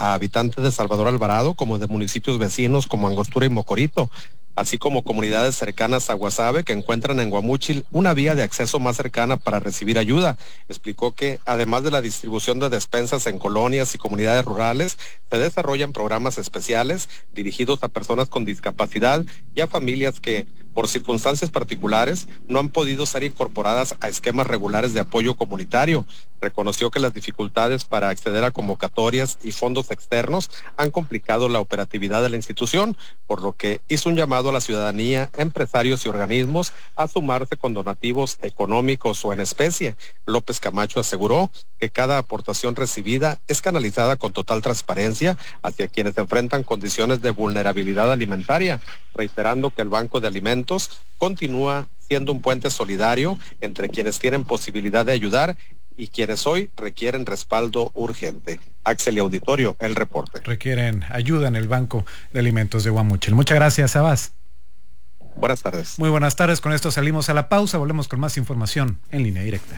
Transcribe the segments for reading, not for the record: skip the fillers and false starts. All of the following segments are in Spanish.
a habitantes de Salvador Alvarado como de municipios vecinos como Angostura y Mocorito, así como comunidades cercanas a Guasave que encuentran en Guamúchil una vía de acceso más cercana para recibir ayuda. Explicó que además de la distribución de despensas en colonias y comunidades rurales, se desarrollan programas especiales dirigidos a personas con discapacidad y a familias que, por circunstancias particulares, no han podido ser incorporadas a esquemas regulares de apoyo comunitario. Reconoció que las dificultades para acceder a convocatorias y fondos externos han complicado la operatividad de la institución, por lo que hizo un llamado a la ciudadanía, empresarios y organismos a sumarse con donativos económicos o en especie. López Camacho aseguró que cada aportación recibida es canalizada con total transparencia hacia quienes enfrentan condiciones de vulnerabilidad alimentaria, reiterando que el Banco de Alimentos continúa siendo un puente solidario entre quienes tienen posibilidad de ayudar y quienes hoy requieren respaldo urgente. Axel y auditorio, el reporte. Requieren ayuda en el Banco de Alimentos de Guamúchil. Muchas gracias, Abbas. Buenas tardes. Muy buenas tardes. Con esto salimos a la pausa. Volvemos con más información en Línea Directa.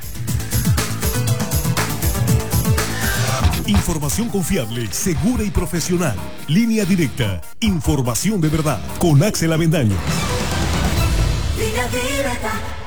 Información confiable, segura y profesional. Línea Directa. Información de verdad. Con Axel Avendaño. Línea Directa.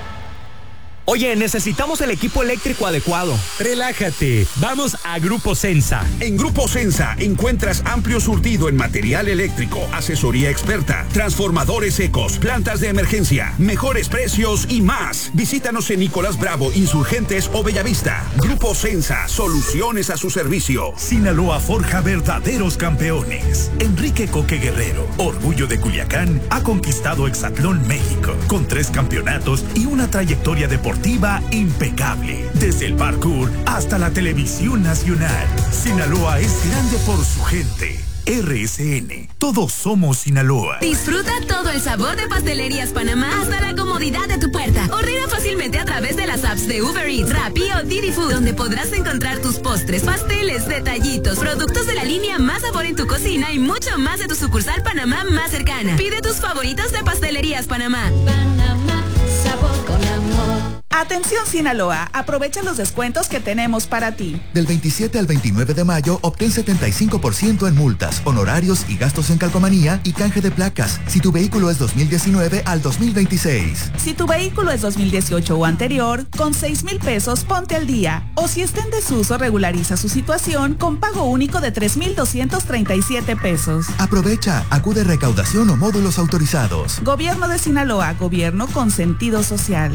Oye, necesitamos el equipo eléctrico adecuado. Relájate, vamos a Grupo Sensa. En Grupo Sensa encuentras amplio surtido en material eléctrico, asesoría experta, transformadores secos, plantas de emergencia, mejores precios y más. Visítanos en Nicolás Bravo, Insurgentes o Bellavista. Grupo Sensa, soluciones a su servicio. Sinaloa forja verdaderos campeones. Enrique Coque Guerrero, orgullo de Culiacán, ha conquistado Hexatlón México con 3 campeonatos y una trayectoria deportiva impecable. Desde el parkour hasta la televisión nacional. Sinaloa es grande por su gente. RSN, todos somos Sinaloa. Disfruta todo el sabor de Pastelerías Panamá hasta la comodidad de tu puerta. Ordena fácilmente a través de las apps de Uber Eats, Rappi o Didi Food, donde podrás encontrar tus postres, pasteles, detallitos, productos de la línea Más Sabor en tu cocina y mucho más de tu sucursal Panamá más cercana. Pide tus favoritos de Pastelerías Panamá. Panamá, sabor con amor. Atención Sinaloa, aprovecha los descuentos que tenemos para ti. Del 27 al 29 de mayo, obtén 75% en multas, honorarios y gastos en calcomanía y canje de placas, si tu vehículo es 2019 al 2026. Si tu vehículo es 2018 o anterior, con 6,000 pesos ponte al día. O si está en desuso, regulariza su situación con pago único de 3,237 pesos. Aprovecha, acude a recaudación o módulos autorizados. Gobierno de Sinaloa, gobierno con sentido social.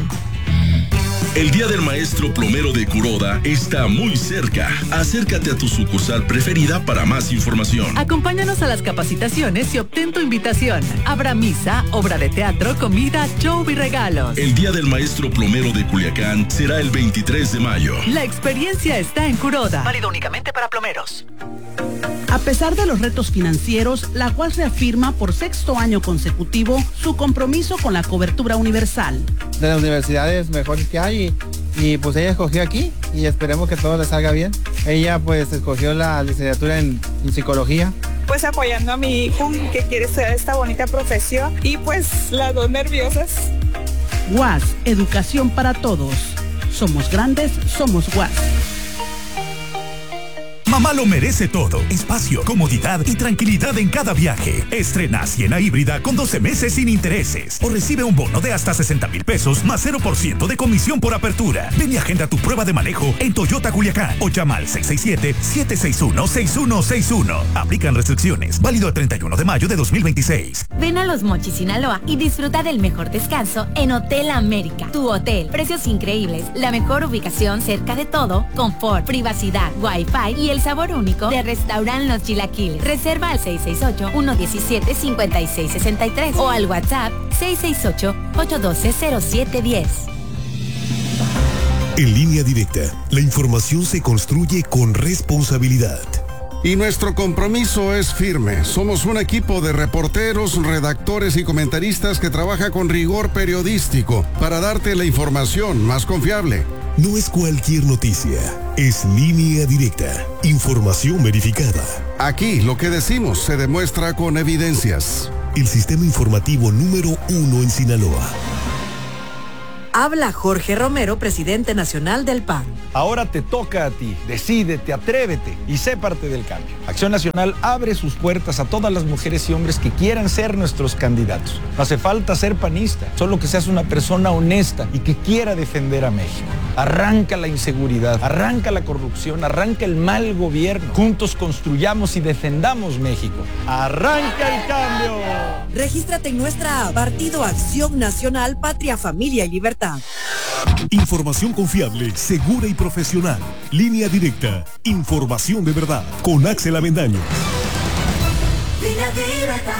El Día del Maestro Plomero de Kuroda está muy cerca. Acércate a tu sucursal preferida para más información. Acompáñanos a las capacitaciones y obtén tu invitación. Habrá misa, obra de teatro, comida, show y regalos. El Día del Maestro Plomero de Culiacán será el 23 de mayo. La experiencia está en Kuroda. Válido únicamente para plomeros. A pesar de los retos financieros, la UAS reafirma por 6º año consecutivo su compromiso con la cobertura universal. De las universidades mejores que hay y pues ella escogió aquí y esperemos que todo le salga bien. Ella pues escogió la licenciatura en psicología. Pues apoyando a mi hijo que quiere estudiar esta bonita profesión y pues las dos nerviosas. UAS, educación para todos. Somos grandes, somos UAS. Mamá lo merece todo. Espacio, comodidad y tranquilidad en cada viaje. Estrena Siena híbrida con 12 meses sin intereses. O recibe un bono de hasta 60,000 pesos más 0% de comisión por apertura. Ven y agenda tu prueba de manejo en Toyota Culiacán o llama al 667-761-6161. Aplican restricciones. Válido el 31 de mayo de 2026. Ven a Los Mochis, Sinaloa y disfruta del mejor descanso en Hotel América. Tu hotel. Precios increíbles. La mejor ubicación cerca de todo. Confort, privacidad, wifi y el sabor único de Restaurant Los Chilaquiles. Reserva al 668-117-5663 o al WhatsApp 668-812-0710. En Línea Directa, la información se construye con responsabilidad. Y nuestro compromiso es firme. Somos un equipo de reporteros, redactores y comentaristas que trabaja con rigor periodístico para darte la información más confiable. No es cualquier noticia, es Línea Directa, información verificada. Aquí lo que decimos se demuestra con evidencias. El sistema informativo número 1 en Sinaloa. Habla Jorge Romero, presidente nacional del PAN. Ahora te toca a ti. Decídete, atrévete y sé parte del cambio. Acción Nacional abre sus puertas a todas las mujeres y hombres que quieran ser nuestros candidatos. No hace falta ser panista, solo que seas una persona honesta y que quiera defender a México. Arranca la inseguridad, arranca la corrupción, arranca el mal gobierno. Juntos construyamos y defendamos México. ¡Arranca el cambio! Regístrate en nuestra app Partido Acción Nacional, Patria, Familia y Libertad. Información confiable, segura y profesional. Línea Directa. Información de verdad. Con Axel Avendaño. Línea Directa.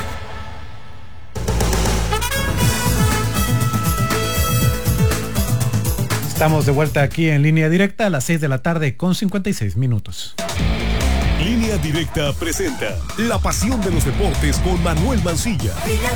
Estamos de vuelta aquí en Línea Directa a las 6 de la tarde con 56 minutos. Línea Directa presenta La pasión de los deportes con Manuel Mancilla.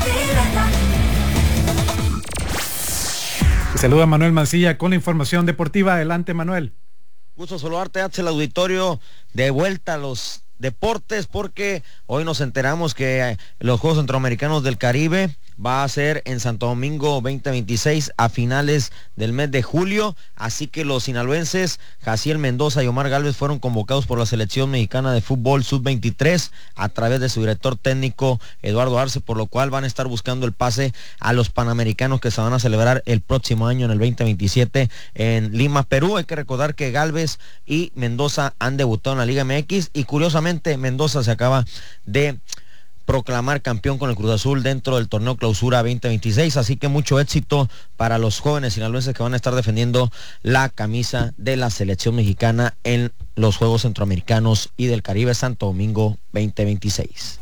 Saluda a Manuel Mancilla con la información deportiva. Adelante, Manuel. Gusto saludarte, el auditorio, de vuelta a los deportes, porque hoy nos enteramos que los Juegos Centroamericanos del Caribe va a ser en Santo Domingo 2026 a finales del mes de julio, así que los sinaloenses Jaciel Mendoza y Omar Gálvez fueron convocados por la selección mexicana de fútbol sub-23 a través de su director técnico Eduardo Arce, por lo cual van a estar buscando el pase a los Panamericanos que se van a celebrar el próximo año en el 2027 en Lima, Perú. Hay que recordar que Gálvez y Mendoza han debutado en la Liga MX y curiosamente Mendoza se acaba de proclamar campeón con el Cruz Azul dentro del torneo Clausura 2026, así que mucho éxito para los jóvenes sinaloenses que van a estar defendiendo la camisa de la selección mexicana en los Juegos Centroamericanos y del Caribe Santo Domingo 2026.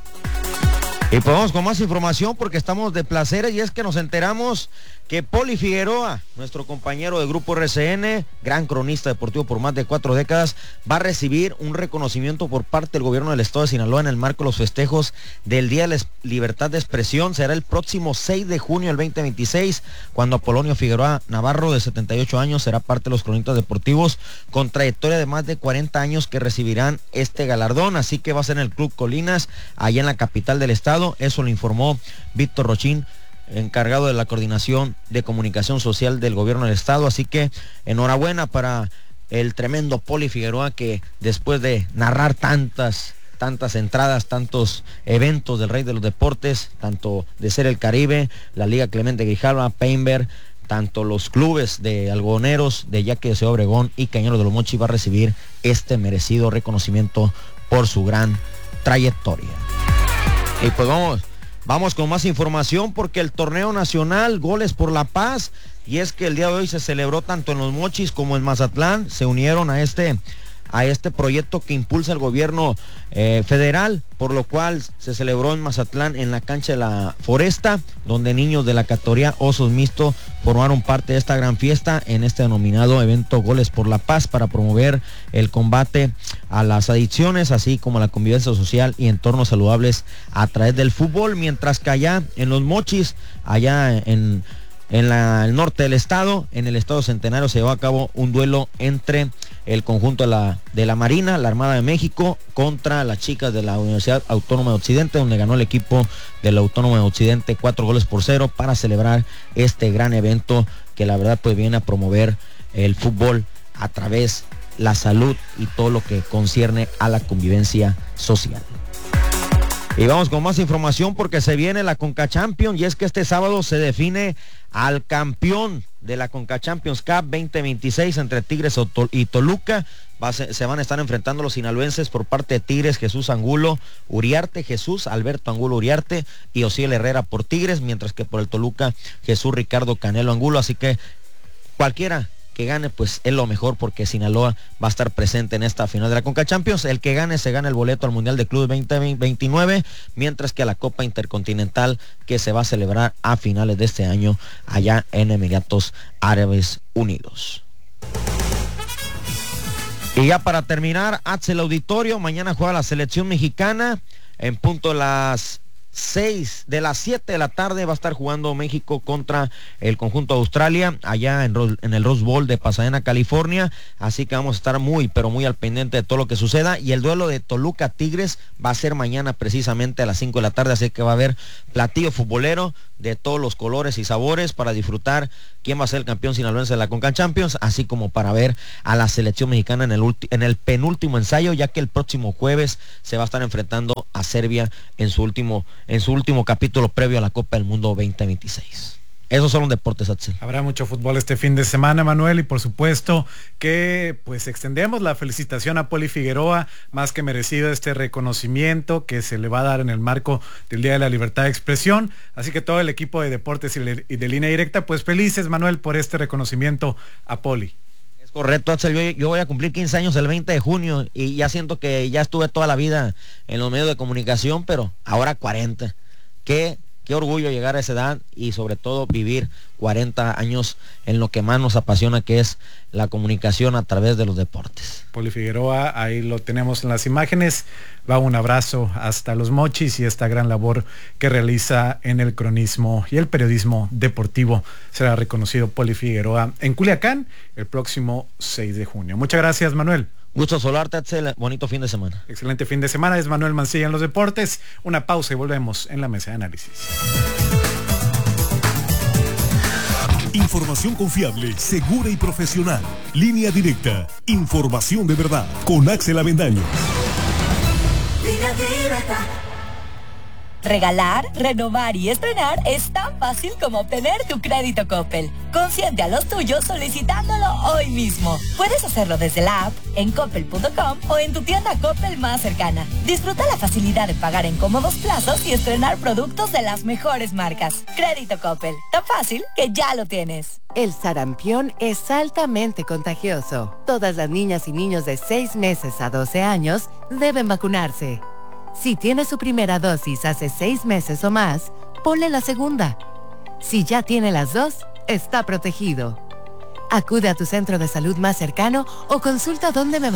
Y pues vamos con más información porque estamos de placeres, y es que nos enteramos que Poli Figueroa, nuestro compañero de Grupo RCN, gran cronista deportivo por más de 4 décadas, va a recibir un reconocimiento por parte del gobierno del estado de Sinaloa en el marco de los festejos del Día de la Libertad de Expresión. Será el próximo 6 de junio del 2026, cuando Apolonio Figueroa Navarro, de 78 años, será parte de los cronistas deportivos con trayectoria de más de 40 años que recibirán este galardón. Así que va a ser en el Club Colinas, allá en la capital del estado. Eso lo informó Víctor Rochín, encargado de la coordinación de comunicación social del gobierno del estado. Así que enhorabuena para el tremendo Poli Figueroa, que después de narrar tantas entradas, tantos eventos del rey de los deportes, tanto de ser el Caribe, la Liga Clemente Grijalva, Painter, tanto los clubes de algodoneros de Yaque de Ciudad Obregón y Cañeros de los Mochis, va a recibir este merecido reconocimiento por su gran trayectoria. Y pues vamos con más información, porque el torneo nacional Goles por la Paz, y es que el día de hoy se celebró tanto en los Mochis como en Mazatlán, se unieron a este proyecto que impulsa el gobierno federal, por lo cual se celebró en Mazatlán en la cancha de la Foresta, donde niños de la categoría Osos Mixto formaron parte de esta gran fiesta en este denominado evento Goles por la Paz, para promover el combate a las adicciones, así como la convivencia social y entornos saludables a través del fútbol. Mientras que allá en los Mochis, allá en el norte del estado, en el estado Centenario, se llevó a cabo un duelo entre el conjunto de la Marina, la Armada de México, contra las chicas de la Universidad Autónoma de Occidente, donde ganó el equipo de la Autónoma de Occidente 4-0 para celebrar este gran evento que la verdad pues viene a promover el fútbol a través de la salud y todo lo que concierne a la convivencia social. Y vamos con más información, porque se viene la Conca Champions, y es que este sábado se define al campeón de la Conca Champions Cup 2026 entre Tigres y Toluca. Se van a estar enfrentando los sinaloenses por parte de Tigres, Jesús Angulo Uriarte, Jesús Alberto Angulo Uriarte y Osiel Herrera por Tigres, mientras que por el Toluca Jesús Ricardo Canelo Angulo. Así que cualquiera que gane pues es lo mejor, porque Sinaloa va a estar presente en esta final de la Conca Champions. El que gane se gana el boleto al Mundial de Clubes 2029, mientras que a la Copa Intercontinental, que se va a celebrar a finales de este año allá en Emiratos Árabes Unidos. Y ya para terminar, el auditorio, mañana juega la selección mexicana en punto de las las 7 de la tarde va a estar jugando México contra el conjunto de Australia, allá en el Rose Bowl de Pasadena, California. Así que vamos a estar muy, pero muy al pendiente de todo lo que suceda. Y el duelo de Toluca Tigres va a ser mañana precisamente a las 5 de la tarde, así que va a haber platillo futbolero de todos los colores y sabores para disfrutar quién va a ser el campeón sinaloense de la CONCACAF Champions, así como para ver a la selección mexicana en el penúltimo ensayo, ya que el próximo jueves se va a estar enfrentando a Serbia en su último capítulo previo a la Copa del Mundo 2026. Esos son los deportes, Axel. Habrá mucho fútbol este fin de semana, Manuel, y por supuesto que pues extendemos la felicitación a Poli Figueroa, más que merecido este reconocimiento que se le va a dar en el marco del Día de la Libertad de Expresión. Así que todo el equipo de deportes y de Línea Directa, pues felices, Manuel, por este reconocimiento a Poli. Es correcto, Axel. Yo voy a cumplir 15 años el 20 de junio y ya siento que ya estuve toda la vida en los medios de comunicación, pero ahora 40. Qué orgullo llegar a esa edad y sobre todo vivir 40 años en lo que más nos apasiona, que es la comunicación a través de los deportes. Poli Figueroa, ahí lo tenemos en las imágenes. Va un abrazo hasta Los Mochis y esta gran labor que realiza en el cronismo y el periodismo deportivo. Será reconocido Poli Figueroa en Culiacán el próximo 6 de junio. Muchas gracias, Manuel. Gusto saludarte, bonito fin de semana. Excelente fin de semana, es Manuel Mancilla en los deportes. Una pausa y volvemos en la mesa de análisis. Información confiable, segura y profesional. Línea Directa. Información de verdad. Con Axel Avendaño. Línea Directa. Regalar, renovar y estrenar es tan fácil como obtener tu crédito Coppel. Consiente a los tuyos solicitándolo hoy mismo. Puedes hacerlo desde la app, en coppel.com o en tu tienda Coppel más cercana. Disfruta la facilidad de pagar en cómodos plazos y estrenar productos de las mejores marcas. Crédito Coppel, tan fácil que ya lo tienes. El sarampión es altamente contagioso. Todas las niñas y niños de 6 meses a 12 años deben vacunarse. Si tiene su primera dosis hace 6 meses o más, ponle la segunda. Si ya tiene las dos, está protegido. Acude a tu centro de salud más cercano o consulta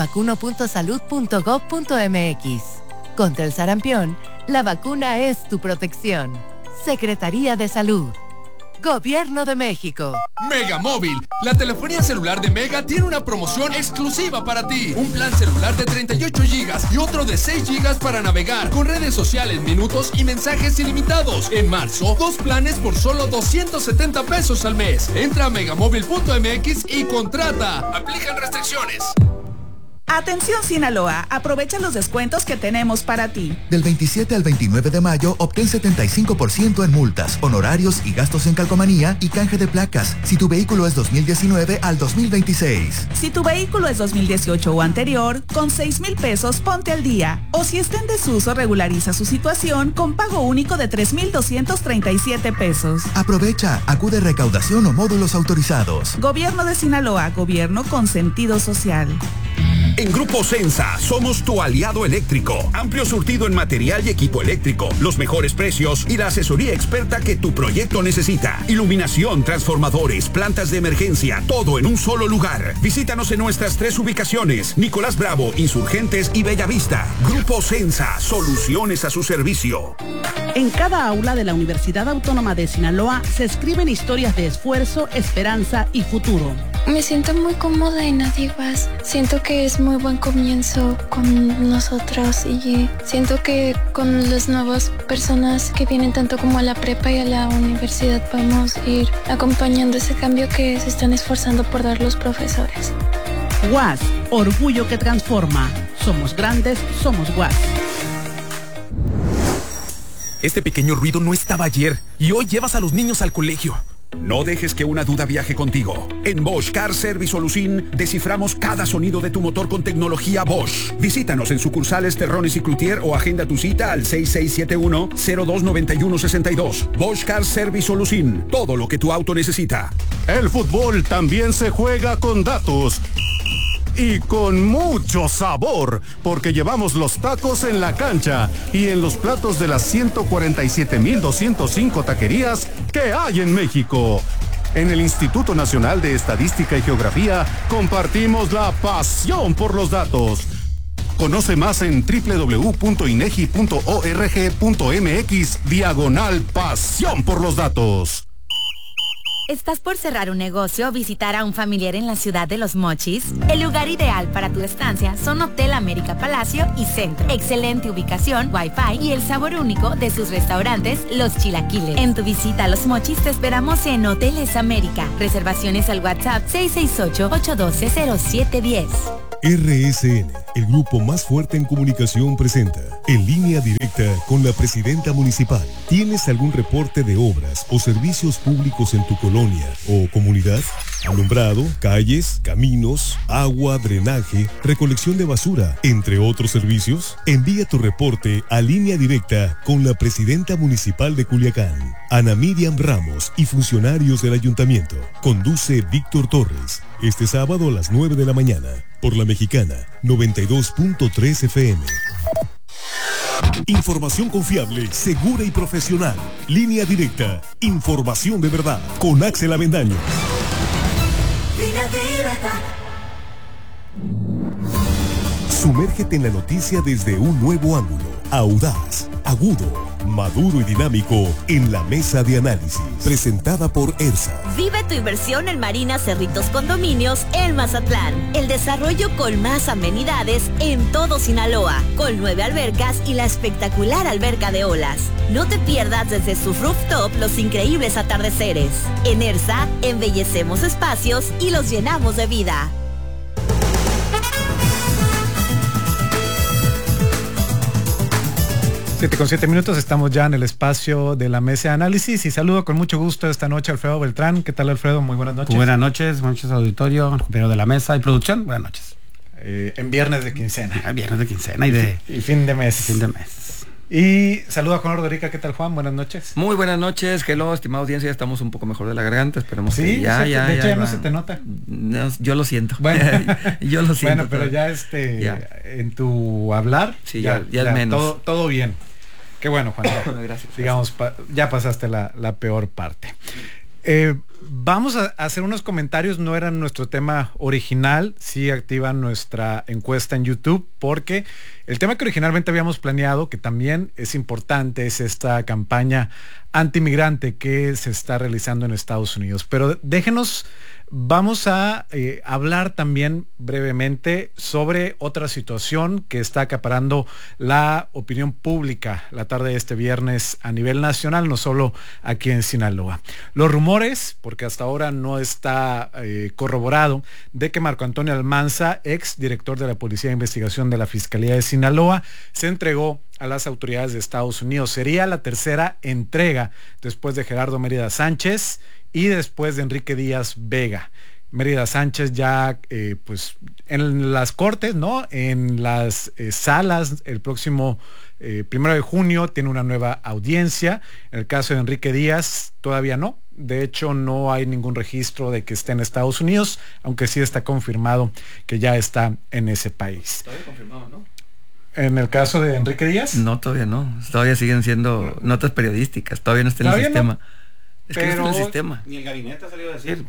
dondemevacuno.salud.gov.mx. Contra el sarampión, la vacuna es tu protección. Secretaría de Salud. Gobierno de México. Mega Móvil, la telefonía celular de Mega tiene una promoción exclusiva para ti. Un plan celular de 38 GB y otro de 6 GB para navegar con redes sociales, minutos y mensajes ilimitados. En marzo, 2 planes por solo 270 pesos al mes. Entra a megamóvil.mx y contrata. Aplican restricciones. Atención Sinaloa, aprovecha los descuentos que tenemos para ti. Del 27 al 29 de mayo, obtén 75% en multas, honorarios y gastos en calcomanía y canje de placas, si tu vehículo es 2019 al 2026. Si tu vehículo es 2018 o anterior, con 6,000 pesos ponte al día. O si está en desuso, regulariza su situación con pago único de 3,237 pesos. Aprovecha, acude a recaudación o módulos autorizados. Gobierno de Sinaloa, gobierno con sentido social. En Grupo Sensa somos tu aliado eléctrico. Amplio surtido en material y equipo eléctrico, los mejores precios y la asesoría experta que tu proyecto necesita. Iluminación, transformadores, plantas de emergencia, todo en un solo lugar. Visítanos en nuestras 3 ubicaciones: Nicolás Bravo, Insurgentes y Bellavista. Grupo Sensa, soluciones a su servicio. En cada aula de la Universidad Autónoma de Sinaloa se escriben historias de esfuerzo, esperanza y futuro. Me siento muy cómoda en Adiguas. Siento que es muy buen comienzo con nosotros y siento que con las nuevas personas que vienen tanto como a la prepa y a la universidad podemos ir acompañando ese cambio que se están esforzando por dar los profesores. UAS, orgullo que transforma. Somos grandes, somos UAS. Este pequeño ruido no estaba ayer y hoy llevas a los niños al colegio. No dejes que una duda viaje contigo. En Bosch Car Service Solution desciframos cada sonido de tu motor con tecnología Bosch. Visítanos en sucursales Terrones y Cloutier o agenda tu cita al 6671-029162. Bosch Car Service Solution. Todo lo que tu auto necesita. El fútbol también se juega con datos. Y con mucho sabor, porque llevamos los tacos en la cancha y en los platos de las 147,205 taquerías que hay en México. En el Instituto Nacional de Estadística y Geografía compartimos la pasión por los datos. Conoce más en www.inegi.org.mx/pasión por los datos. ¿Estás por cerrar un negocio o visitar a un familiar en la ciudad de Los Mochis? El lugar ideal para tu estancia son Hotel América Palacio y Centro. Excelente ubicación, Wi-Fi y el sabor único de sus restaurantes, Los Chilaquiles. En tu visita a Los Mochis te esperamos en Hoteles América. Reservaciones al WhatsApp 668-812-0710. RSN, el grupo más fuerte en comunicación, presenta En Línea Directa con la Presidenta Municipal. ¿Tienes algún reporte de obras o servicios públicos en tu colonia o comunidad? Alumbrado, calles, caminos, agua, drenaje, recolección de basura, entre otros servicios. Envía tu reporte a Línea Directa con la Presidenta Municipal de Culiacán, Ana Miriam Ramos, y funcionarios del Ayuntamiento. Conduce Víctor Torres. Este sábado a las 9 de la mañana, por La Mexicana, 92.3 FM. Información confiable, segura y profesional. Línea Directa. Información de verdad. Con Axel Avendaño. Sumérgete en la noticia desde un nuevo ángulo. Audaz, agudo, maduro y dinámico en la mesa de análisis. Presentada por ERSA. Vive tu inversión en Marina Cerritos Condominios en Mazatlán. El desarrollo con más amenidades en todo Sinaloa, con 9 albercas y la espectacular alberca de olas. No te pierdas desde su rooftop los increíbles atardeceres. En ERSA, embellecemos espacios y los llenamos de vida. 7:07, estamos ya en el espacio de la mesa de análisis y saludo con mucho gusto esta noche a Alfredo Beltrán. ¿Qué tal, Alfredo? Muy buenas noches. Buenas noches auditorio, compañero de la mesa y producción. Buenas noches. En viernes de quincena. Viernes de quincena y fin de mes. Fin de mes. Y saludo a Juan Ordorica. ¿Qué tal, Juan? Buenas noches. Muy buenas noches. Hello, estimada audiencia. Estamos un poco mejor de la garganta. Esperemos que ya no se te nota. No, yo lo siento. Bueno, yo lo siento. Bueno, pero ya en tu hablar, sí, ya es menos. Todo bien. Qué bueno, Juan. Gracias. Digamos, ya pasaste la peor parte. Vamos a hacer unos comentarios, no era nuestro tema original, sí activan nuestra encuesta en YouTube, porque el tema que originalmente habíamos planeado, que también es importante, es esta campaña antimigrante que se está realizando en Estados Unidos. Pero déjenos, vamos a hablar también brevemente sobre otra situación que está acaparando la opinión pública la tarde de este viernes a nivel nacional, no solo aquí en Sinaloa. Los rumores, porque hasta ahora no está corroborado, de que Marco Antonio Almanza, ex director de la Policía de Investigación de la Fiscalía de Sinaloa, se entregó a las autoridades de Estados Unidos. Sería la tercera entrega después de Gerardo Mérida Sánchez y después de Enrique Díaz Vega. Mérida Sánchez ya pues en las cortes, ¿no? En las salas el próximo 1 de junio tiene una nueva audiencia. En el caso de Enrique Díaz todavía no. De hecho, no hay ningún registro de que esté en Estados Unidos, aunque sí está confirmado que ya está en ese país. Todavía confirmado, ¿no? En el caso de Enrique Díaz. No, todavía no. Todavía siguen siendo notas periodísticas. Todavía no está en el sistema. No. Es que no está en el sistema. Ni el gabinete ha salido a decir.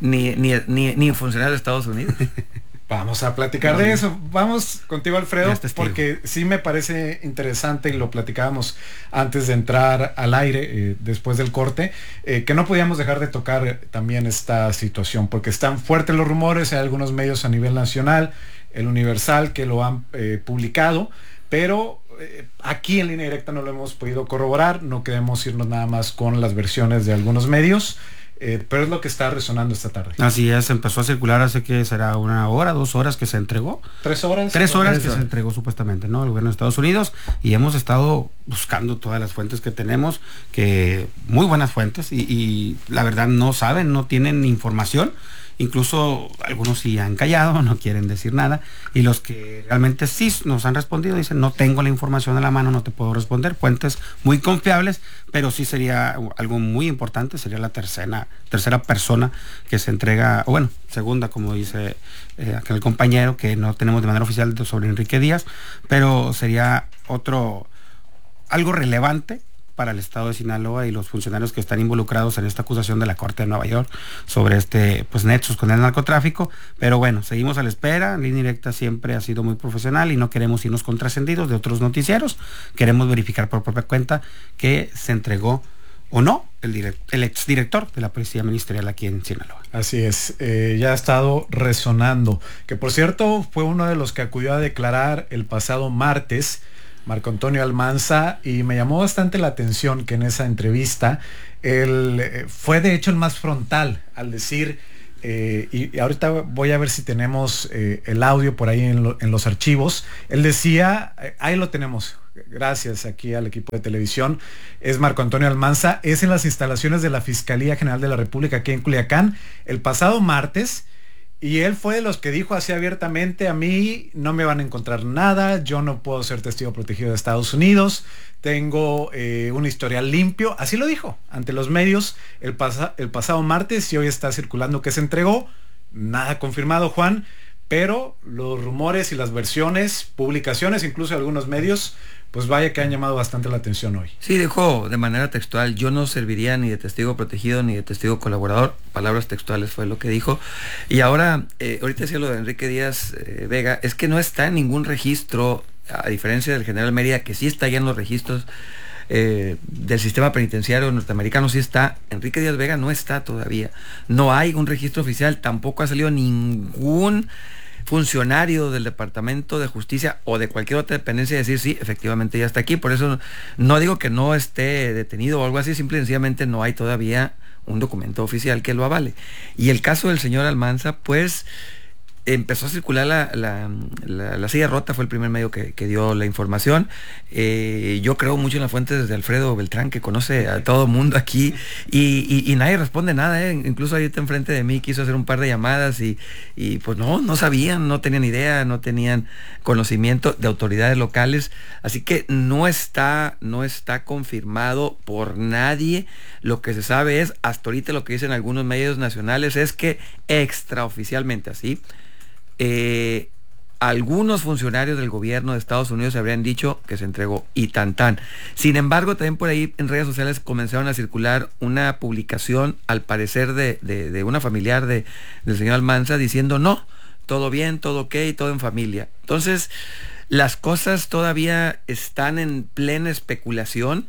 Ni funcionario de Estados Unidos. Vamos a platicar de eso. Vamos contigo, Alfredo, porque sí me parece interesante, y lo platicábamos antes de entrar al aire, después del corte, que no podíamos dejar de tocar también esta situación, porque están fuertes los rumores. Hay algunos medios a nivel nacional, el Universal, que lo han publicado, pero aquí en Línea Directa no lo hemos podido corroborar. No queremos irnos nada más con las versiones de algunos medios, pero es lo que está resonando esta tarde. Así es, empezó a circular hace que será 1 hora, 2 horas que se entregó. 3 horas. 3 horas que se entregó supuestamente, ¿no? El gobierno de Estados Unidos, y hemos estado buscando todas las fuentes que tenemos, que muy buenas fuentes, y la verdad no saben, no tienen información. Incluso algunos sí han callado, no quieren decir nada, y los que realmente sí nos han respondido dicen: no tengo la información a la mano, no te puedo responder. Fuentes muy confiables, pero sí sería algo muy importante, sería la tercera persona que se entrega, o bueno, segunda, como dice aquel compañero, que no tenemos de manera oficial sobre Enrique Díaz, pero sería algo relevante para el estado de Sinaloa y los funcionarios que están involucrados en esta acusación de la Corte de Nueva York sobre pues nexos con el narcotráfico. Pero bueno, seguimos a la espera. Línea Directa siempre ha sido muy profesional y no queremos irnos con trascendidos de otros noticieros. Queremos verificar por propia cuenta que se entregó o no el exdirector de la Policía Ministerial aquí en Sinaloa. Así es, ya ha estado resonando, que por cierto fue uno de los que acudió a declarar el pasado martes, Marco Antonio Almanza, y me llamó bastante la atención que en esa entrevista él fue de hecho el más frontal al decir, y ahorita voy a ver si tenemos el audio por ahí en los archivos. Él decía, ahí lo tenemos, gracias aquí al equipo de televisión, es Marco Antonio Almanza, es en las instalaciones de la Fiscalía General de la República aquí en Culiacán el pasado martes, y él fue de los que dijo así abiertamente: a mí no me van a encontrar nada, yo no puedo ser testigo protegido de Estados Unidos, tengo un historial limpio, así lo dijo ante los medios el pasado martes, y hoy está circulando que se entregó, nada confirmado, Juan, pero los rumores y las versiones, publicaciones, incluso algunos medios, pues vaya que han llamado bastante la atención hoy. Sí, dijo de manera textual: yo no serviría ni de testigo protegido ni de testigo colaborador, palabras textuales fue lo que dijo. Y ahora, ahorita decía lo de Enrique Díaz Vega, es que no está en ningún registro, a diferencia del general Mérida, que sí está ya en los registros del sistema penitenciario norteamericano, sí está. Enrique Díaz Vega no está todavía, no hay un registro oficial, tampoco ha salido ningún funcionario del Departamento de Justicia o de cualquier otra dependencia decir sí, efectivamente ya está aquí. Por eso no digo que no esté detenido o algo así, simple y sencillamente no hay todavía un documento oficial que lo avale. Y el caso del señor Almanza, pues empezó a circular la silla rota, fue el primer medio que dio la información. Yo creo mucho en las fuentes de Alfredo Beltrán, que conoce a todo mundo aquí, y nadie responde nada, incluso ahorita enfrente de mí quiso hacer un par de llamadas y pues no sabían, no tenían idea, no tenían conocimiento de autoridades locales, así que no está confirmado por nadie. Lo que se sabe es, hasta ahorita lo que dicen algunos medios nacionales es que extraoficialmente así, algunos funcionarios del gobierno de Estados Unidos habrían dicho que se entregó y tan. Sin embargo, también por ahí en redes sociales comenzaron a circular una publicación, al parecer de una familiar del señor Almanza, diciendo no, todo bien, todo ok, todo en familia. Entonces, las cosas todavía están en plena especulación.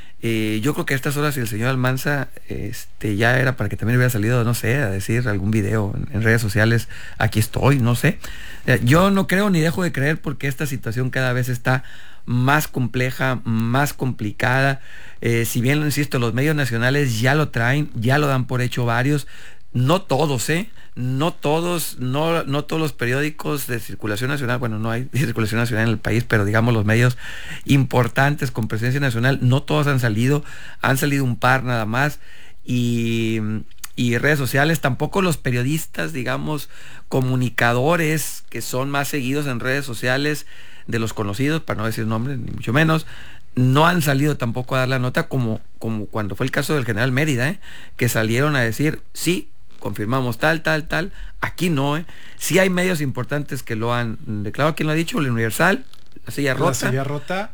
Yo creo que a estas horas, si el señor Almanza ya era para que también hubiera salido, no sé, a decir algún video en redes sociales, aquí estoy, no sé. Yo no creo ni dejo de creer, porque esta situación cada vez está más compleja, más complicada. Si bien, insisto, los medios nacionales ya lo traen, ya lo dan por hecho varios, no todos, no todos los periódicos de circulación nacional, bueno, no hay circulación nacional en el país, pero digamos los medios importantes con presencia nacional, no todos han salido un par nada más, y redes sociales, tampoco los periodistas, digamos, comunicadores que son más seguidos en redes sociales de los conocidos, para no decir nombres, ni mucho menos, no han salido tampoco a dar la nota, como cuando fue el caso del general Mérida, que salieron a decir, sí, confirmamos tal, aquí no, sí hay medios importantes que lo han declarado. ¿Quién lo ha dicho? El Universal, la silla rota,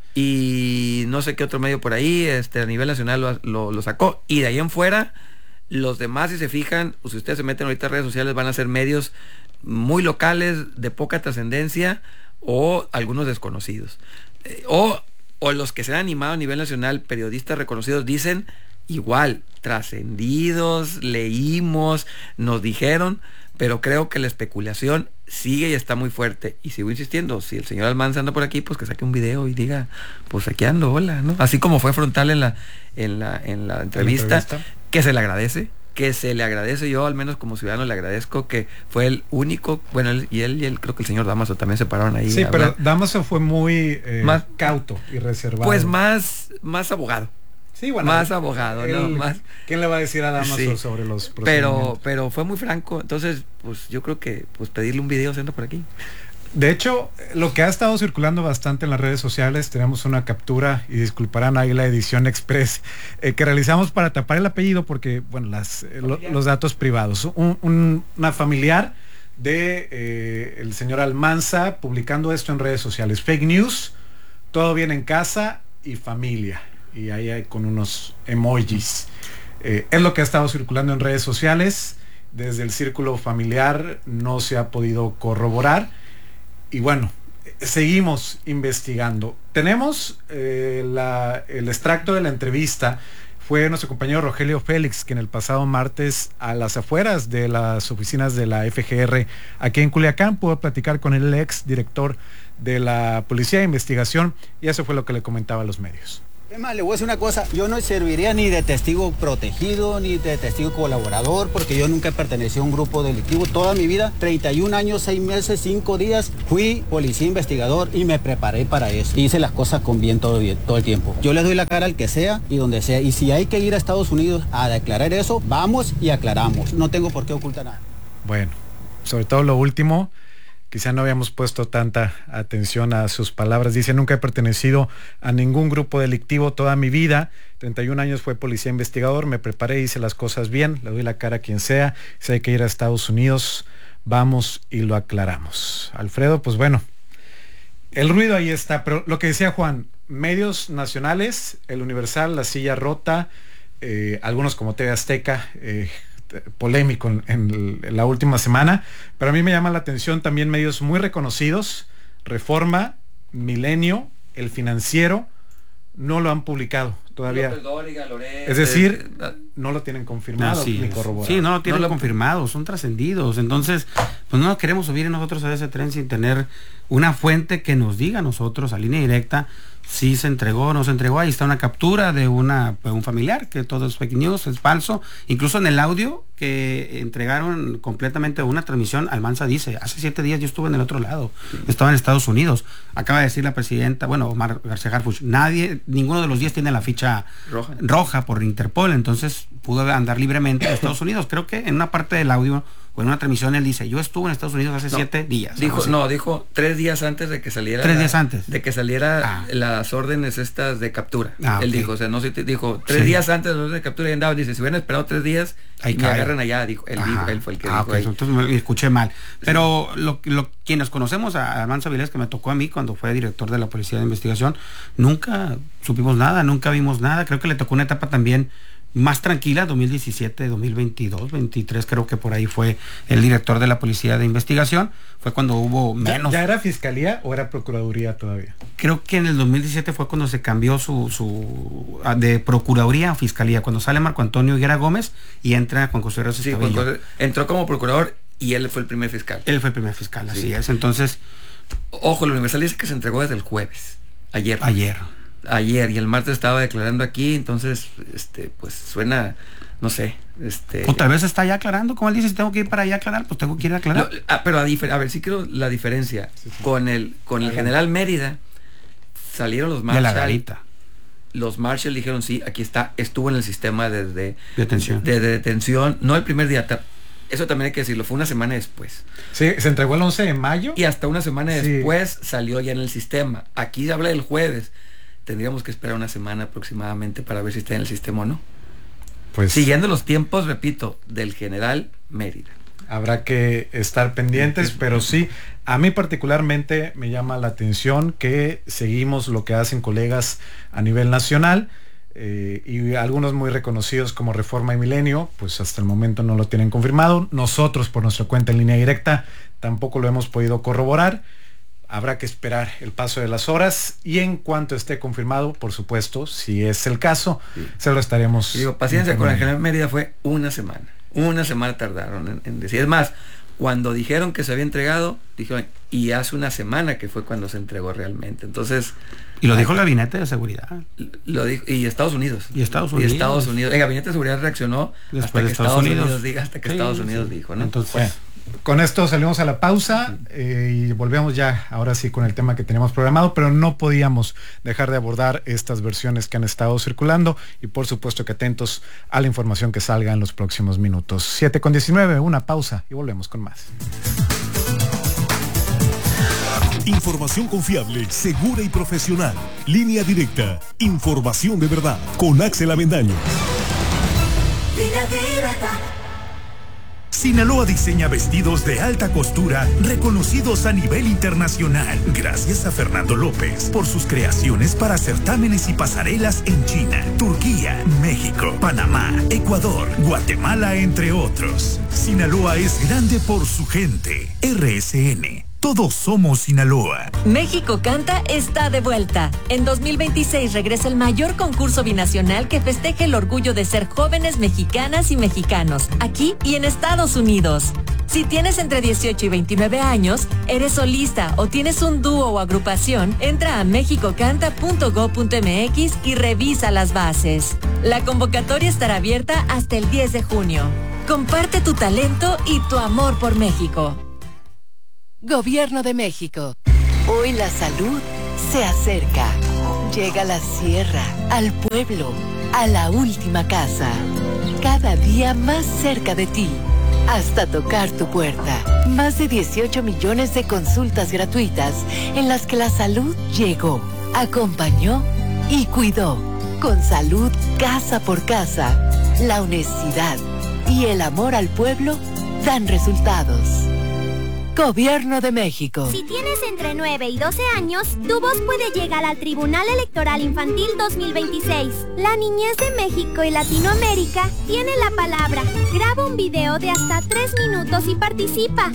y no sé qué otro medio por ahí, a nivel nacional lo sacó, y de ahí en fuera, los demás, si se fijan, o si ustedes se meten ahorita en redes sociales, van a ser medios muy locales, de poca trascendencia, o algunos desconocidos, o los que se han animado a nivel nacional, periodistas reconocidos, dicen igual, trascendidos, leímos, nos dijeron, pero creo que la especulación sigue y está muy fuerte. Y sigo insistiendo, si el señor Almanza anda por aquí, pues que saque un video y diga, pues aquí ando, hola, ¿no? Así como fue frontal en la entrevista, que se le agradece, yo al menos como ciudadano le agradezco, que fue el único, bueno, él creo que el señor Damaso también se pararon ahí. Sí, pero Damaso fue muy más cauto y reservado. Pues más abogado. Sí, bueno, más abogado, ¿no? Más... ¿Quién le va a decir a Damaso sobre los procedimientos? Pero fue muy franco, entonces, pues yo creo que pues pedirle un video siendo por aquí. De hecho, lo que ha estado circulando bastante en las redes sociales, tenemos una captura, y disculparán ahí la edición express, que realizamos para tapar el apellido, porque, bueno, los datos privados. Una familiar de el señor Almanza publicando esto en redes sociales. Fake news, todo bien en casa y familia. y ahí hay con unos emojis. Es lo que ha estado circulando en redes sociales. Desde el círculo familiar no se ha podido corroborar y bueno, seguimos investigando. Tenemos el extracto de la entrevista. Fue nuestro compañero Rogelio Félix, quien el pasado martes, a las afueras de las oficinas de la FGR aquí en Culiacán, pudo platicar con el ex director de la Policía de Investigación, y eso fue lo que le comentaba a los medios. Es más, le voy a decir una cosa, yo no serviría ni de testigo protegido, ni de testigo colaborador, porque yo nunca pertenecí a un grupo delictivo. Toda mi vida, 31 años, 6 meses, 5 días, fui policía investigador y me preparé para eso. Hice las cosas con bien todo el tiempo. Yo les doy la cara al que sea y donde sea. Y si hay que ir a Estados Unidos a declarar eso, vamos y aclaramos. No tengo por qué ocultar nada. Bueno, sobre todo lo último, quizá no habíamos puesto tanta atención a sus palabras. Dice: nunca he pertenecido a ningún grupo delictivo toda mi vida. 31 años fue policía investigador, me preparé, hice las cosas bien, le doy la cara a quien sea. Si hay que ir a Estados Unidos, vamos y lo aclaramos. Alfredo, pues bueno, el ruido ahí está, pero lo que decía Juan, medios nacionales, El Universal, La Silla Rota, algunos como TV Azteca, polémico en la última semana, pero a mí me llama la atención también medios muy reconocidos, Reforma, Milenio, El Financiero, no lo han publicado todavía. Es decir, no lo tienen confirmado ni corroborado. Sí, no lo tienen confirmado, son trascendidos. Entonces, pues no queremos subir nosotros a ese tren sin tener una fuente que nos diga a nosotros a línea directa si se entregó o no se entregó. Ahí está una captura de un familiar, que todo es fake news, es falso. Incluso en el audio que entregaron completamente una transmisión, Almanza dice: hace 7 días yo estuve en el otro lado, estaba en Estados Unidos. Acaba de decir la presidenta, Omar García Harfuch, ninguno de los 10 tiene la ficha roja por Interpol, entonces pudo andar libremente aEstados Unidos. Creo que en una parte del audio o en una transmisión él dice: yo estuve en Estados Unidos hace 7 días. Dijo 3 días antes de que saliera. 3 días antes. De que saliera las órdenes estas de captura. Él dijo, o sea, no sé, dijo 3 días antes de las órdenes de captura y andaba, dice, si hubieran esperado 3 días, y me agarran allá, dijo, él fue el que dijo. Entonces me escuché mal. Pero quienes conocemos a Almanza Vilés, que me tocó a mí cuando fue director de la Policía de Investigación, nunca supimos nada, nunca vimos nada. Creo que le tocó una etapa también más tranquila, 2017, 2022, 23, creo que por ahí fue el director de la Policía de Investigación. Fue cuando hubo menos. ¿Ya era Fiscalía o era Procuraduría todavía? Creo que en el 2017 fue cuando se cambió de Procuraduría a Fiscalía, cuando sale Marco Antonio Higuera Gómez y entra Juan José Rosas Cabello. Entró como procurador y él fue el primer fiscal. Él fue el primer fiscal, así es. Entonces, ojo, el Universal dice que se entregó desde el jueves, ayer, y el martes estaba declarando aquí, entonces pues suena, no sé, o tal vez está ya aclarando, como él dice, si tengo que ir para allá a aclarar, pues tengo que ir a aclarar. Pero a ver, sí quiero la diferencia. Con el general Mérida salieron los Marshall. De la garita. Los Marshall dijeron: sí, aquí está, estuvo en el sistema de detención, no el primer día. Eso también hay que decirlo, fue una semana después. Sí, se entregó el 11 de mayo. Y hasta una semana después salió ya en el sistema. Aquí se habla del jueves. Tendríamos que esperar una semana aproximadamente para ver si está en el sistema o no. Pues siguiendo los tiempos, repito, del general Mérida. Habrá que estar pendientes, pero sí, a mí particularmente me llama la atención que seguimos lo que hacen colegas a nivel nacional, y algunos muy reconocidos como Reforma y Milenio, pues hasta el momento no lo tienen confirmado. Nosotros, por nuestra cuenta en Línea Directa, tampoco lo hemos podido corroborar. Habrá que esperar el paso de las horas y en cuanto esté confirmado, por supuesto, si es el caso, se lo estaremos. Paciencia con el general Mérida, fue una semana tardaron en decir. Es más, cuando dijeron que se había entregado, dijeron, y hace una semana que fue cuando se entregó realmente. Entonces, y lo dijo el Gabinete de Seguridad. Lo dijo, y Estados Unidos. Y Estados Unidos. El Gabinete de Seguridad reaccionó hasta que Estados Unidos dijo, ¿no? Entonces, bueno, con esto salimos a la pausa y volvemos ya, ahora sí, con el tema que teníamos programado, pero no podíamos dejar de abordar estas versiones que han estado circulando y por supuesto que atentos a la información que salga en los próximos minutos. 7:19, una pausa y volvemos con más. Información confiable, segura y profesional. Línea Directa. Información de verdad. Con Axel Avendaño. Línea Directa. Sinaloa diseña vestidos de alta costura reconocidos a nivel internacional. Gracias a Fernando López por sus creaciones para certámenes y pasarelas en China, Turquía, México, Panamá, Ecuador, Guatemala, entre otros. Sinaloa es grande por su gente. RSN. Todos somos Sinaloa. México Canta está de vuelta. En 2026 regresa el mayor concurso binacional que festeje el orgullo de ser jóvenes mexicanas y mexicanos, aquí y en Estados Unidos. Si tienes entre 18 y 29 años, eres solista o tienes un dúo o agrupación, entra a mexicocanta.go.mx y revisa las bases. La convocatoria estará abierta hasta el 10 de junio. Comparte tu talento y tu amor por México. Gobierno de México. Hoy la salud se acerca. Llega a la sierra, al pueblo, a la última casa. Cada día más cerca de ti. Hasta tocar tu puerta. Más de 18 millones de consultas gratuitas en las que la salud llegó, acompañó y cuidó. Con salud casa por casa, la honestidad y el amor al pueblo dan resultados. Gobierno de México. Si tienes entre 9 y 12 años, tu voz puede llegar al Tribunal Electoral Infantil 2026. La niñez de México y Latinoamérica tiene la palabra. Graba un video de hasta 3 minutos y participa.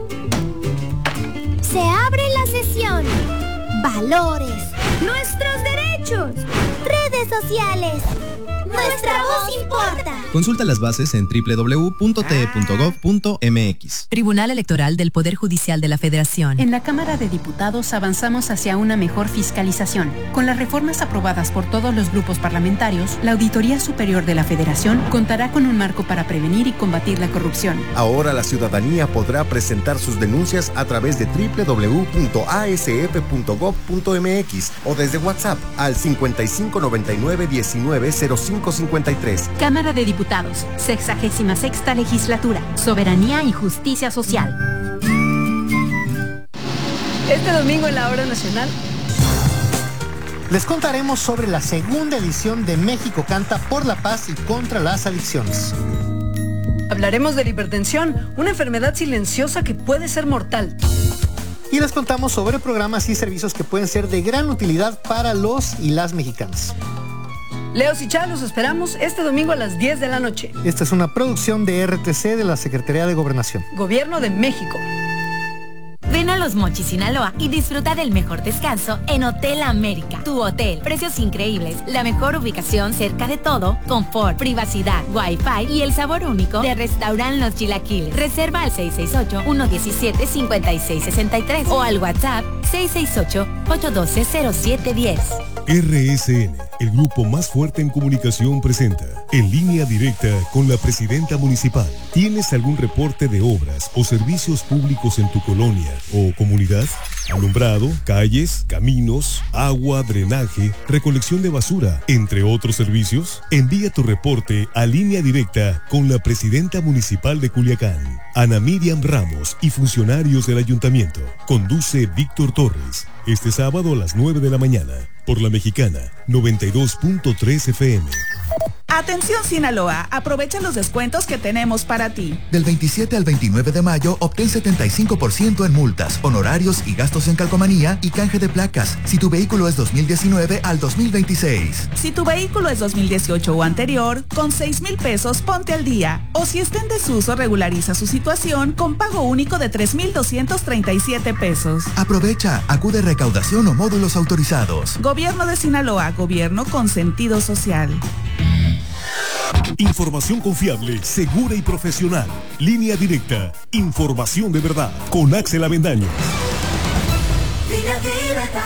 Se abre la sesión. Valores. Nuestros derechos. Redes sociales. Nuestra voz importa. Consulta las bases en www.te.gov.mx. Tribunal Electoral del Poder Judicial de la Federación. En la Cámara de Diputados avanzamos hacia una mejor fiscalización. Con las reformas aprobadas por todos los grupos parlamentarios, la Auditoría Superior de la Federación contará con un marco para prevenir y combatir la corrupción. Ahora la ciudadanía podrá presentar sus denuncias a través de www.asf.gov.mx o desde WhatsApp al 5599-190553. Cámara de Diputados, 66ª Legislatura, Soberanía y Justicia Social. Este domingo en la Hora Nacional les contaremos sobre la segunda edición de México Canta por la Paz y contra las adicciones. Hablaremos de la hipertensión, una enfermedad silenciosa que puede ser mortal. Y les contamos sobre programas y servicios que pueden ser de gran utilidad para los y las mexicanas. Leos y Chá, los esperamos este domingo a las 10 de la noche. Esta es una producción de RTC de la Secretaría de Gobernación. Gobierno de México. Ven a Los Mochis, Sinaloa y disfruta del mejor descanso en Hotel América. Tu hotel, precios increíbles, la mejor ubicación cerca de todo, confort, privacidad, wifi y el sabor único de Restaurant Los Chilaquiles. Reserva al 668-117-5663 o al WhatsApp 668-812-0710. RSN, el grupo más fuerte en comunicación, presenta En Línea Directa con la Presidenta Municipal. ¿Tienes algún reporte de obras o servicios públicos en tu colonia o comunidad? Alumbrado, calles, caminos, agua, drenaje, recolección de basura, entre otros servicios. Envía tu reporte a Línea Directa con la Presidenta Municipal de Culiacán, Ana Miriam Ramos, y funcionarios del ayuntamiento. Conduce Víctor Torres. Este sábado a las 9 de la mañana, por La Mexicana, 92.3 FM. Atención Sinaloa, aprovecha los descuentos que tenemos para ti. Del 27 al 29 de mayo, obtén 75% en multas, honorarios y gastos en calcomanía y canje de placas, si tu vehículo es 2019 al 2026. Si tu vehículo es 2018 o anterior, con 6,000 pesos ponte al día. O si está en desuso, regulariza su situación con pago único de 3,237 pesos. Aprovecha, acude a recaudación o módulos autorizados. Gobierno de Sinaloa, gobierno con sentido social. Información confiable, segura y profesional. Línea Directa. Información de verdad. Con Axel Avendaño. Línea Directa.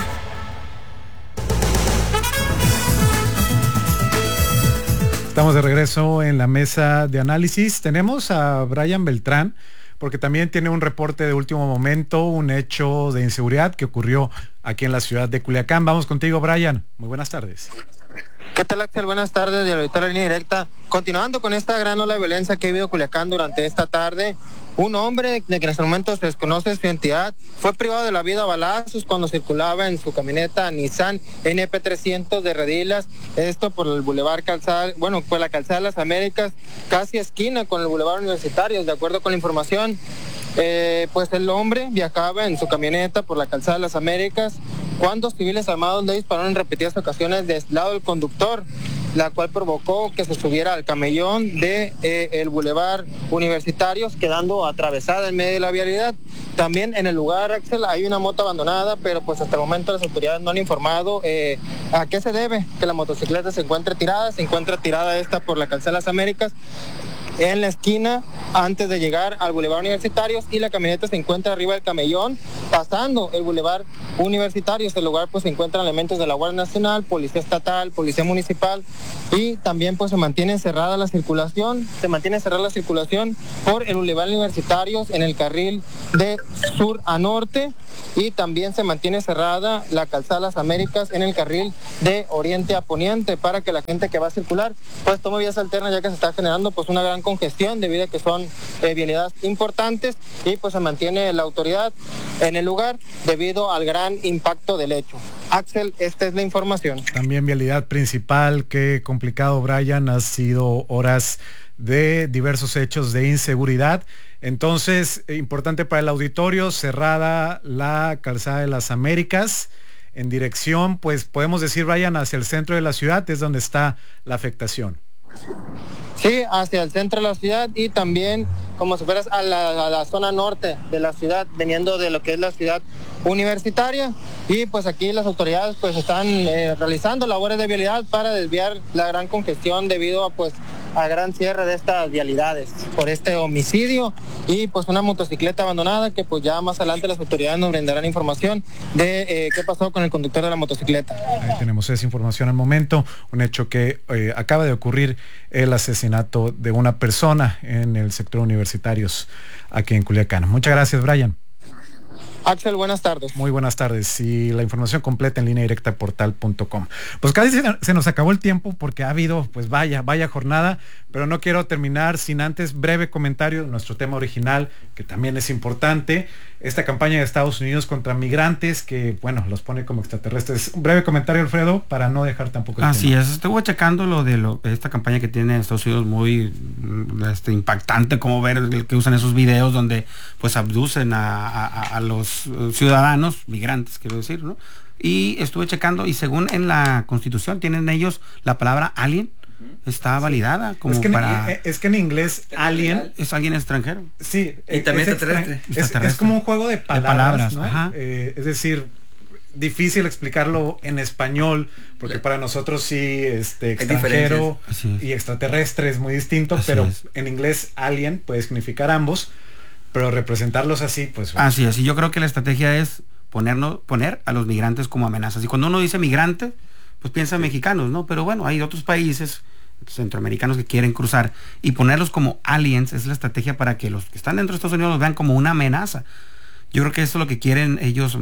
Estamos de regreso en la mesa de análisis. Tenemos a Brian Beltrán, porque también tiene un reporte de último momento, un hecho de inseguridad que ocurrió aquí en la ciudad de Culiacán. Vamos contigo, Brian. Muy buenas tardes. ¿Qué tal, Axel? Buenas tardes, de la Auditorio Línea Directa. Continuando con esta gran ola de violencia que ha habido en Culiacán durante esta tarde, un hombre de que en este momento se desconoce su identidad fue privado de la vida a balazos cuando circulaba en su camioneta Nissan NP300 de Redilas, esto por el Boulevard Calzada, por la Calzada de las Américas, casi esquina con el Boulevard Universitarios. De acuerdo con la información, pues el hombre viajaba en su camioneta por la Calzada de las Américas cuando civiles armados le dispararon en repetidas ocasiones del lado del conductor, la cual provocó que se subiera al camellón de el Boulevard Universitarios, quedando atravesada en medio de la vialidad. También en el lugar, Axel, hay una moto abandonada, pero pues hasta el momento las autoridades no han informado a qué se debe que la motocicleta se encuentra tirada esta por la Calzada de las Américas, en la esquina antes de llegar al Boulevard Universitarios, y la camioneta se encuentra arriba del camellón pasando el Boulevard Universitarios. El lugar pues se encuentran elementos de la Guardia Nacional, Policía Estatal, Policía Municipal, y también pues se mantiene cerrada la circulación por el Boulevard Universitarios en el carril de sur a norte, y también se mantiene cerrada la Calzada de las Américas en el carril de oriente a poniente para que la gente que va a circular pues tome vías alternas, ya que se está generando pues una gran congestión debido a que son vialidades importantes, y pues se mantiene la autoridad en el lugar debido al gran impacto del hecho. Axel, esta es la información. También vialidad principal, qué complicado, Brian, ha sido horas de diversos hechos de inseguridad. Entonces, importante para el auditorio, cerrada la Calzada de las Américas en dirección, pues podemos decir, Brian, hacia el centro de la ciudad, es donde está la afectación. Sí, hacia el centro de la ciudad, y también como si fueras a la zona norte de la ciudad, veniendo de lo que es la ciudad universitaria, y pues aquí las autoridades pues están realizando labores de vialidad para desviar la gran congestión debido a pues a gran cierre de estas vialidades por este homicidio, y pues una motocicleta abandonada que pues ya más adelante las autoridades nos brindarán información de qué pasó con el conductor de la motocicleta. Ahí tenemos esa información al momento, un hecho que acaba de ocurrir, el asesinato de una persona en el sector Universitarios aquí en Culiacán. Muchas gracias, Brian. Axel, buenas tardes. Muy buenas tardes, y la información completa en lineadirectaportal.com. Pues casi se nos acabó el tiempo porque ha habido, pues vaya jornada, pero no quiero terminar sin antes breve comentario de nuestro tema original, que también es importante, esta campaña de Estados Unidos contra migrantes, que bueno, los pone como extraterrestres. Un breve comentario, Alfredo, para no dejar tampoco el Así tema. es, estuve checando esta campaña que tiene Estados Unidos, muy impactante, como ver que usan esos videos donde pues abducen a los ciudadanos, migrantes quiero decir, ¿no? Y estuve checando, y según en la Constitución tienen ellos la palabra alien, está validada como es que en inglés alien es alguien extranjero. Sí, y también extraterrestre. Es como un juego de palabras, ¿no? Ajá. Es decir, difícil explicarlo en español, porque para nosotros sí, extranjero y extraterrestre es muy distinto, pero en inglés alien puede significar ambos, pero representarlos así, pues... Así es, y yo creo que la estrategia es poner a los migrantes como amenazas. Y cuando uno dice migrante, pues piensa en mexicanos, ¿no? Pero bueno, hay otros países centroamericanos que quieren cruzar, y ponerlos como aliens es la estrategia para que los que están dentro de Estados Unidos los vean como una amenaza. Yo creo que eso es lo que quieren ellos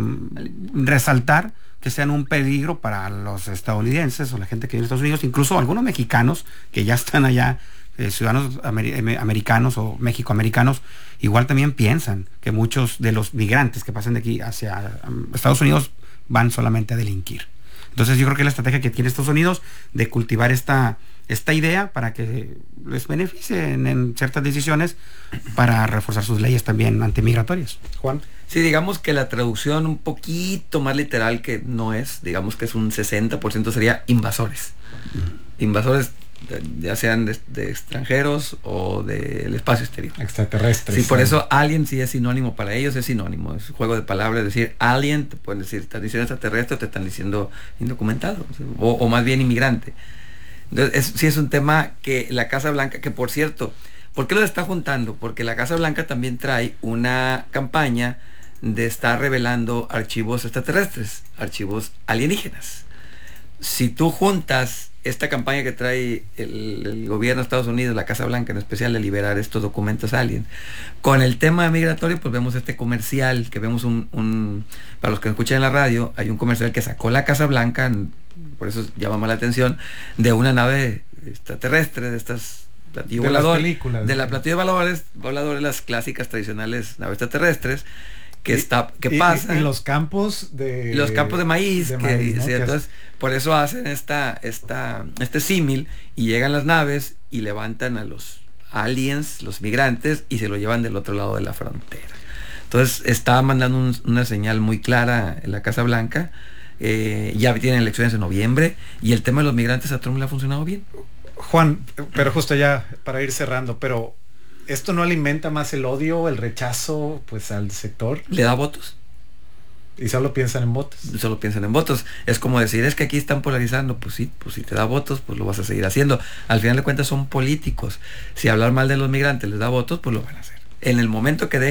resaltar, que sean un peligro para los estadounidenses o la gente que vive en Estados Unidos, incluso algunos mexicanos que ya están allá, ciudadanos americanos o mexicoamericanos, igual también piensan que muchos de los migrantes que pasan de aquí hacia Estados Unidos van solamente a delinquir. Entonces yo creo que la estrategia que tiene Estados Unidos de cultivar esta idea para que les beneficie en ciertas decisiones para reforzar sus leyes también antimigratorias. Juan. Sí, digamos que la traducción un poquito más literal, que no es, digamos que es un 60%, sería invasores. Invasores, ya sean de extranjeros o del espacio exterior. Extraterrestres. Sí, por eso alien sí es sinónimo para ellos, es sinónimo, es un juego de palabras. Es decir, alien, te pueden decir, están diciendo extraterrestre, te están diciendo indocumentado, o más bien inmigrante. Entonces, sí es un tema que la Casa Blanca, que por cierto, ¿por qué lo está juntando? Porque la Casa Blanca también trae una campaña de estar revelando archivos extraterrestres, archivos alienígenas. Si tú juntas esta campaña que trae el gobierno de Estados Unidos, la Casa Blanca en especial, de liberar estos documentos alien, con el tema migratorio, pues vemos este comercial, que vemos para los que escuchan en la radio, hay un comercial que sacó la Casa Blanca por eso llama más la atención, de una nave extraterrestre, de estas platillo de volador, las películas, de la platillo voladores, las clásicas tradicionales naves extraterrestres, que pasan en los campos de maíz, ¿no? Entonces por eso hacen este símil, y llegan las naves y levantan a los aliens, los migrantes, y se lo llevan del otro lado de la frontera. Entonces está mandando una señal muy clara en la Casa Blanca. Ya tienen elecciones en noviembre, y el tema de los migrantes a Trump le ha funcionado bien. Juan, pero justo ya para ir cerrando, pero ¿esto no alimenta más el odio, el rechazo, pues, al sector? ¿Le da votos? Y solo piensan en votos. Solo piensan en votos. Es como decir, es que aquí están polarizando. Pues sí, pues si te da votos, pues lo vas a seguir haciendo. Al final de cuentas son políticos. Si hablar mal de los migrantes les da votos, pues lo van a hacer. En el momento que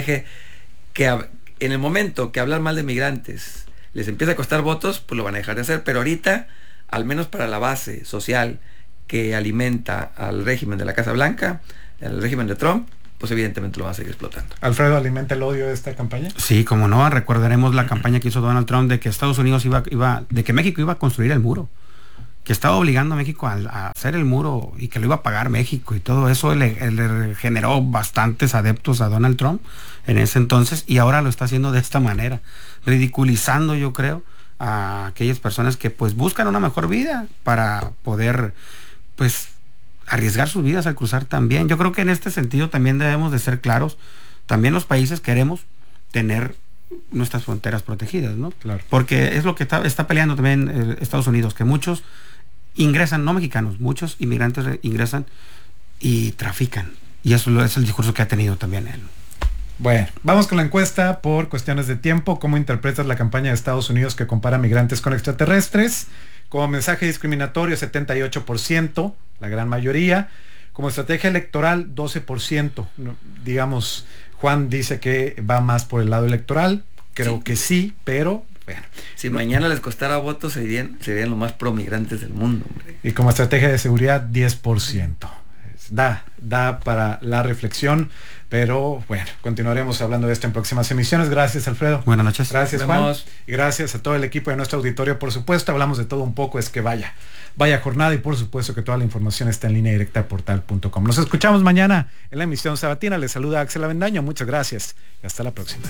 hablar mal de migrantes les empieza a costar votos, pues lo van a dejar de hacer. Pero ahorita, al menos para la base social que alimenta al régimen de la Casa Blanca, al régimen de Trump, pues evidentemente lo van a seguir explotando. Alfredo, ¿alimenta el odio de esta campaña? Sí, como no, recordaremos la campaña que hizo Donald Trump de que Estados Unidos de que México iba a construir el muro, que estaba obligando a México a hacer el muro y que lo iba a pagar México, y todo eso le generó bastantes adeptos a Donald Trump en ese entonces, y ahora lo está haciendo de esta manera, ridiculizando, yo creo, a aquellas personas que pues buscan una mejor vida para poder pues arriesgar sus vidas al cruzar también. Yo creo que en este sentido también debemos de ser claros. También los países queremos tener nuestras fronteras protegidas, ¿no? Claro. Porque es lo que está peleando también Estados Unidos, que muchos ingresan, no mexicanos, muchos inmigrantes ingresan y trafican. Y eso es el discurso que ha tenido también él. Bueno, vamos con la encuesta por cuestiones de tiempo. ¿Cómo interpretas la campaña de Estados Unidos que compara migrantes con extraterrestres? Como mensaje discriminatorio, 78%, la gran mayoría. Como estrategia electoral, 12%. Digamos, Juan dice que va más por el lado electoral. Creo que sí, pero bueno. Si mañana les costara votos, serían los más pro-migrantes del mundo, hombre. Y como estrategia de seguridad, 10%. Da para la reflexión, pero bueno, continuaremos hablando de esto en próximas emisiones. Gracias, Alfredo. Buenas noches. Gracias, Juan. Y gracias a todo el equipo de nuestro auditorio, por supuesto. Hablamos de todo un poco, es que vaya jornada, y por supuesto que toda la información está en línea directa portal.com. Nos escuchamos mañana en la emisión sabatina. Les saluda Axel Avendaño. Muchas gracias y hasta la próxima.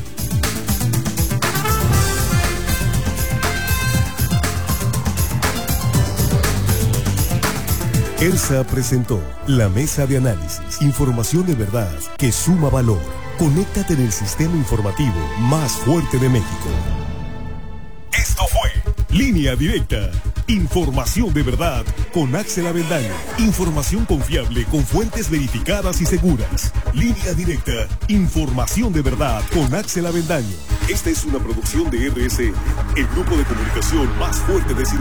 ERSA presentó la mesa de análisis, información de verdad que suma valor. Conéctate en el sistema informativo más fuerte de México. Esto fue Línea Directa, información de verdad con Axel Avendaño. Información confiable con fuentes verificadas y seguras. Línea Directa, información de verdad con Axel Avendaño. Esta es una producción de RSN, el grupo de comunicación más fuerte de Sinaloa.